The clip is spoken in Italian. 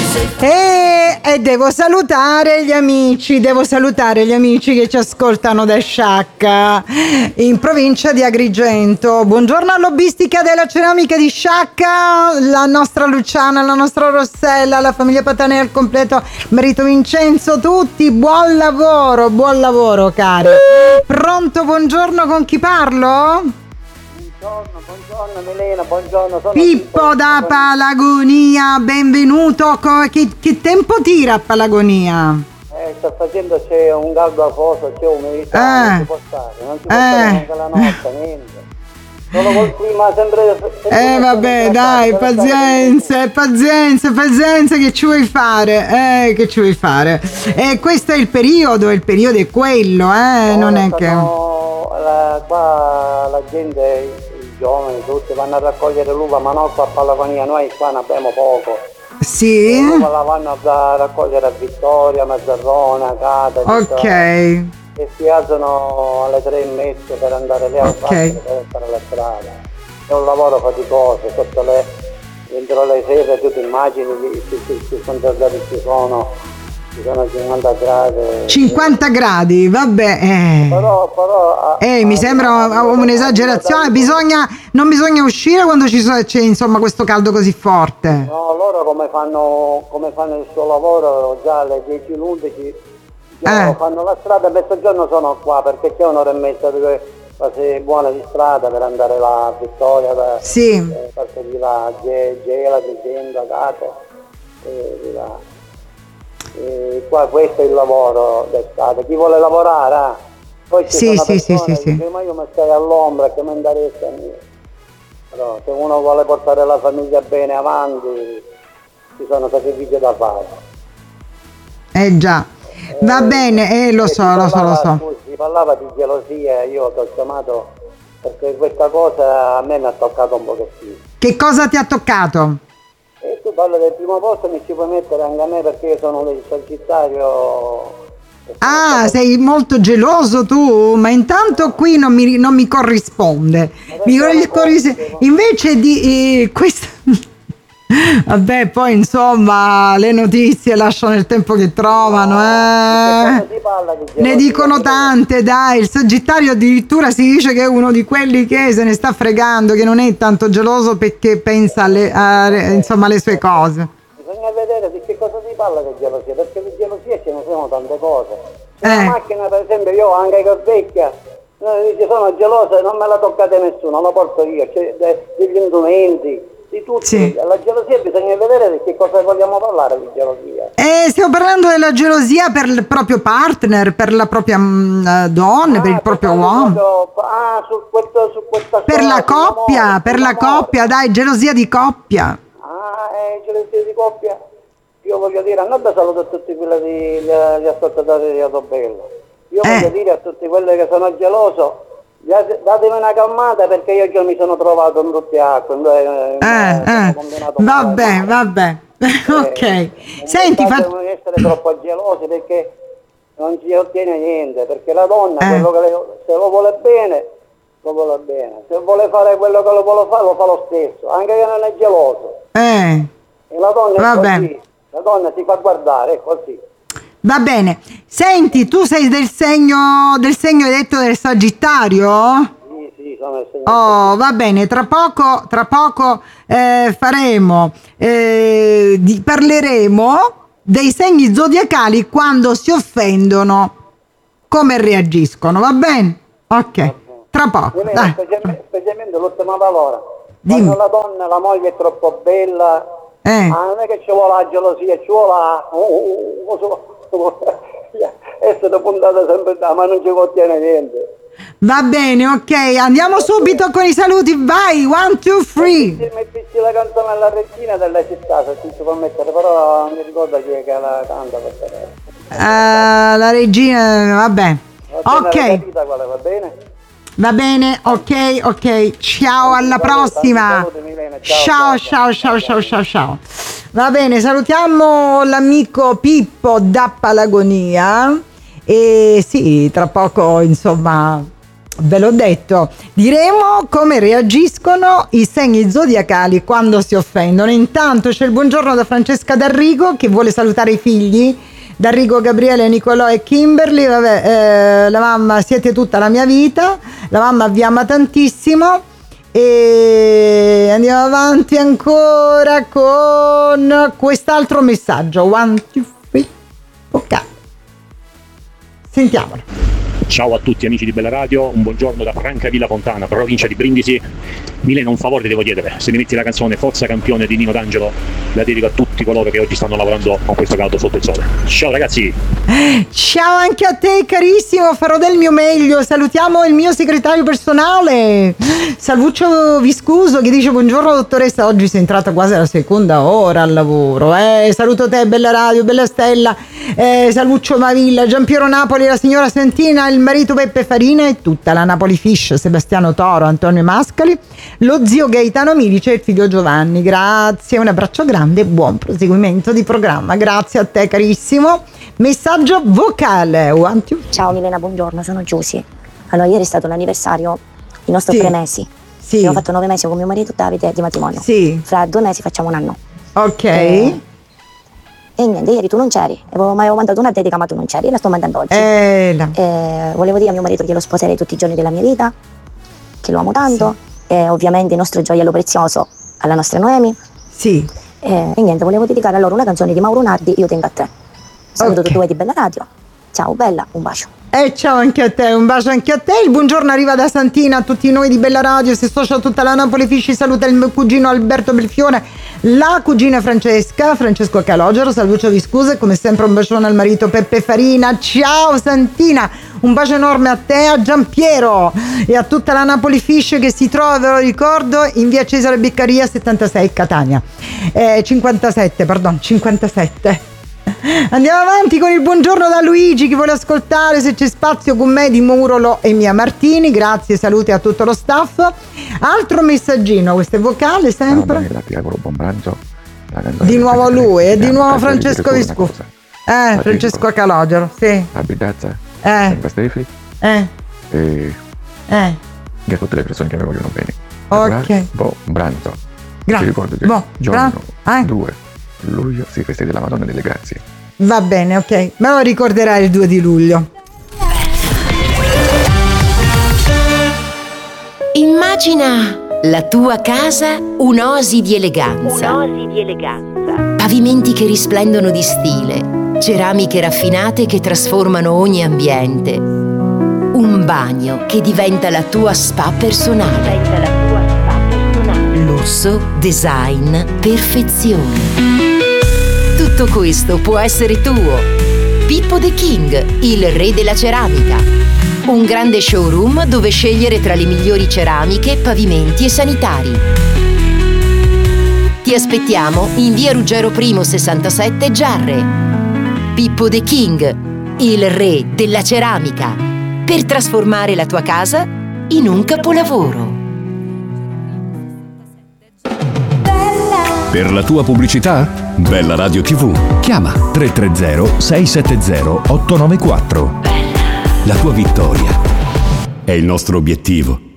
E devo salutare gli amici che ci ascoltano da Sciacca, in provincia di Agrigento. Buongiorno all'Lobbistica della Ceramica di Sciacca, la nostra Luciana, la nostra Rossella, la famiglia Patanè al completo, marito Vincenzo, tutti, buon lavoro cari. Pronto, buongiorno, con chi parlo? Buongiorno Milena, buongiorno. Sono Pippo da Palagonia, benvenuto. Che tempo tira a Palagonia? Sta facendo, c'è un caldo afoso, c'è umidità, non si può stare neanche la notte, niente. Solo col clima sempre vabbè, dai, pazienza, che ci vuoi fare? Questo è il periodo è quello, non è che... Qua la gente, i giovani, tutti vanno a raccogliere l'uva, ma non qua a Palagonia, noi qua ne abbiamo poco. Sì? L'uva la vanno a raccogliere a Vittoria, Mazzarrona, Cata, ok. E si alzano alle 3:30 per andare lì al parco, per fare la strada. È un lavoro faticoso, dentro le sere tu ti immagini i controllati ci sono 50 gradi. 50 gradi, vabbè. Però mi sembra un'esagerazione. Non bisogna uscire quando c'è insomma questo caldo così forte. No, loro come fanno il suo lavoro già alle 10-11 fanno la strada, a mezzogiorno sono qua perché c'è un'ora e mezza quasi buona di strada per andare là a Vittoria, farsi là Gela, Vigenda, Gato, di là. E qua questo è il lavoro d'estate, chi vuole lavorare poi ci sono persone che dice, ma io mi stai all'ombra che mi interessa a me. Però se uno vuole portare la famiglia bene avanti ci sono sacrifici da fare. Già, va bene, lo so. Si parlava di gelosia, io ti ho chiamato perché questa cosa a me mi ha toccato un pochettino. Che cosa ti ha toccato? E tu parli del primo posto, mi ci puoi mettere anche a me perché io sono il Sagittario. Sei molto geloso tu, ma intanto qui non mi corrisponde. Invece di questa... Vabbè, poi insomma le notizie lasciano il tempo che trovano, ne dicono tante, dai. Il Sagittario addirittura si dice che è uno di quelli che se ne sta fregando, che non è tanto geloso perché pensa alle sue cose. Bisogna vedere di che cosa si parla di gelosia, perché di gelosia ce ne sono tante cose. La macchina, per esempio, io anche che vecchia, dice sono gelosa e non me la toccate nessuno, la porto io, c'è degli indumenti. Di tutti. Sì. La gelosia bisogna vedere di che cosa vogliamo parlare di gelosia. Stiamo parlando della gelosia per il proprio partner, per la propria donna, per il proprio uomo. Su questa per la coppia, dai, gelosia di coppia. Gelosia di coppia. Io voglio dire, non saluto a tutti quelli gli ascoltatori di Autobello. Io voglio dire a tutti quelli che sono geloso, datemi una calmata perché io già mi sono trovato in doppia acqua. Vabbè. Ok. Senti, non essere troppo gelosi perché non ci ottiene niente, perché la donna quello che se lo vuole bene, se vuole fare quello che lo vuole fare, lo fa lo stesso, anche che non è geloso. E la donna è così, la donna si fa guardare, è così. Va bene, senti, tu sei del segno hai detto del Sagittario? Sì, sono il segno. Oh, va bene, tra poco parleremo dei segni zodiacali quando si offendono, come reagiscono, va bene? Ok, tra poco. Specialmente l'ultima parola. Quando la moglie è troppo bella, non è che ci vuole la gelosia, ci vuole essere puntata sempre da, ma non ci contiene niente. Va bene, ok, andiamo subito con i saluti, vai, 1, 2, 3. Mettici la canzone alla regina della città, se ci può mettere, però non mi ricordo chi è che la canta per la regina, vabbè. Ok. Va bene? Va bene, ok, ciao, alla prossima. Ciao. Va bene, salutiamo l'amico Pippo da Palagonia e sì, tra poco insomma ve l'ho detto, diremo come reagiscono i segni zodiacali quando si offendono. Intanto c'è il buongiorno da Francesca D'Arrigo che vuole salutare i figli, D'Arrigo, Gabriele, Nicolò e Kimberly. La mamma, siete tutta la mia vita, la mamma vi ama tantissimo. E andiamo avanti ancora con quest'altro messaggio. 1, 2, 3, ok, sentiamolo. Ciao a tutti amici di Bella Radio, un buongiorno da Francavilla Fontana, provincia di Brindisi. Milena, un favore ti devo chiedere, se mi metti la canzone Forza Campione di Nino D'Angelo, la dedico a tutti coloro che oggi stanno lavorando con questo caldo sotto il sole. Ciao ragazzi! Ciao anche a te carissimo, farò del mio meglio. Salutiamo il mio segretario personale, Salvuccio Viscuso, che dice: buongiorno dottoressa, oggi sei entrata quasi alla seconda ora al lavoro. Saluto te, Bella Radio, Bella Stella, Salvuccio Mavilla, Giampiero Napoli, la signora Santina, il marito Peppe Farina e tutta la Napoli Fish, Sebastiano Toro, Antonio Mascali, lo zio Gaetano Milice e il figlio Giovanni. Grazie, un abbraccio grande e buon proseguimento di programma. Grazie a te carissimo. Messaggio vocale. Ciao Milena, buongiorno, sono Giusy. Allora, ieri è stato l'anniversario di nostri 3 mesi. Sì. Abbiamo fatto 9 mesi con mio marito Davide di matrimonio. Sì. Fra 2 mesi facciamo un anno. Ok. E niente, ieri tu non c'eri. Mi avevo mandato una dedica, ma tu non c'eri. E la sto mandando oggi. Volevo dire a mio marito che lo sposerei tutti i giorni della mia vita, che lo amo tanto. Sì. E ovviamente il nostro gioiello prezioso alla nostra Noemi. Sì. E niente, volevo dedicare a loro una canzone di Mauro Nardi, Io tengo a te. Saluto tutti voi di Bella Radio. Ciao bella, un bacio. Ciao anche a te, un bacio anche a te. Il buongiorno arriva da Santina a tutti noi di Bella Radio. Si associa a tutta la Napoli Fisci. Saluta il mio cugino Alberto Belfiore, la cugina Francesco Calogero. Salvuccio Viscusa e come sempre un bacione al marito Peppe Farina. Ciao Santina, un bacio enorme a te, a Giampiero e a tutta la Napoli Fish che si trova, ve lo ricordo, in via Cesare Beccaria 76 Catania. 57. Andiamo avanti con il buongiorno da Luigi che vuole ascoltare Se c'è spazio con me di Murolo e Mia Martini. Grazie, saluti a tutto lo staff. Altro messaggino, questo è vocale sempre. Di nuovo lui e di nuovo Francesco Viscusa. Francesco Calogero, sì. Abitazza, Stefi e a tutte le persone che mi vogliono bene. Ok. Branzo. Ti ricordo che giorno 2 luglio si festeggia la Madonna delle Grazie. Va bene, ok, me lo ricorderai il 2 di luglio. Immagina la tua casa un'oasi di eleganza. Pavimenti che risplendono di stile, ceramiche raffinate che trasformano ogni ambiente. Un bagno che diventa la tua spa personale. Lusso, design, perfezione. Tutto questo può essere tuo. Pippo The King, il re della ceramica. Un grande showroom dove scegliere tra le migliori ceramiche, pavimenti e sanitari. Ti aspettiamo in via Ruggero I 67 Giarre. Pippo The King, il re della ceramica. Per trasformare la tua casa in un capolavoro. Per la tua pubblicità? Bella Radio TV. Chiama 330 670 894. La tua vittoria è il nostro obiettivo.